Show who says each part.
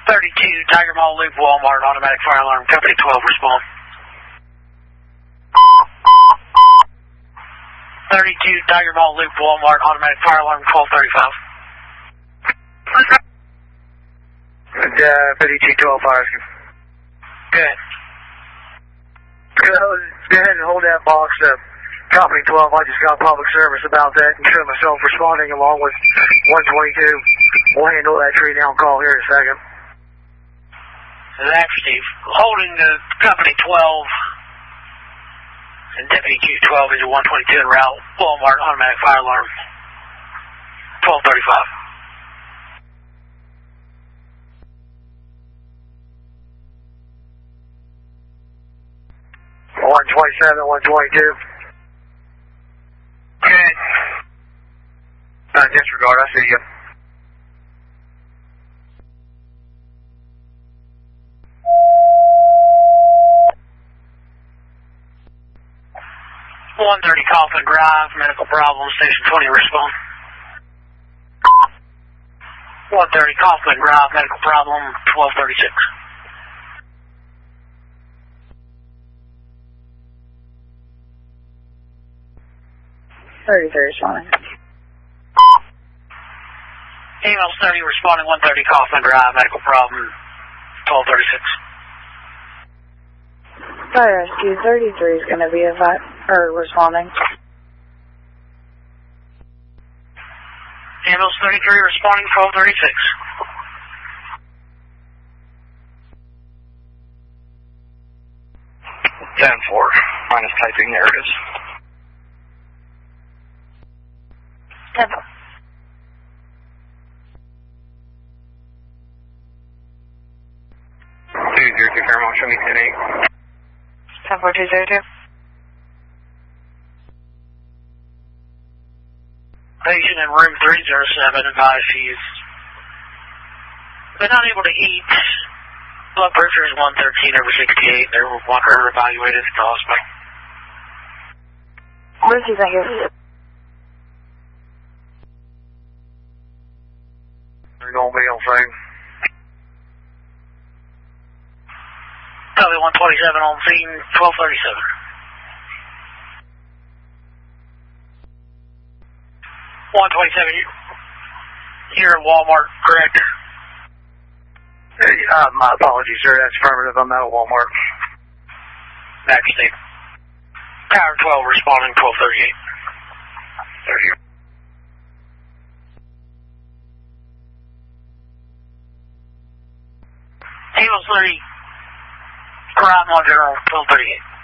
Speaker 1: 32, Tiger Mall Loop, Walmart, automatic fire alarm, company 12, respond. 32, Tiger Mall Loop, Walmart, automatic fire alarm, 1235.
Speaker 2: 5212 fire escape.
Speaker 1: Good.
Speaker 2: Go ahead and hold that box up. Company 12, I just got public service about that and show myself responding along with 122. We'll handle that tree down call here in a second.
Speaker 1: That's Steve. Holding the company 12 and deputy Q12 is a 122 en route, Walmart, automatic fire alarm, 1235.
Speaker 2: 127, 122.
Speaker 1: Good.
Speaker 2: Disregard, I see you.
Speaker 1: .130 Coffin Drive, medical problem, station 20, respond. 130 Coffin Drive, medical problem, 1236.
Speaker 3: 33 responding.
Speaker 1: Emails 30 responding, 130 Coffin Drive, medical problem, 1236.
Speaker 3: Fire rescue 33 is going to be responding.
Speaker 1: Emails 33 responding, 1236.
Speaker 2: Minus typing, there it is.
Speaker 3: 10-4.
Speaker 2: 202 Fairmont, show me 10-8.
Speaker 3: 10-4-202.
Speaker 1: Patient in room 307 advised she's been unable to eat. Blood pressure is 113/68. They want her evaluated at the hospital.
Speaker 3: What does he think is?
Speaker 2: They're going to be on scene.
Speaker 1: Copy 127 on scene, 1237. 127, you're at Walmart, correct?
Speaker 2: My apologies, sir. That's affirmative. I'm not at Walmart.
Speaker 1: Back state. Tower 12 responding, 1238. 30. Email 30. Crime on general, 1238.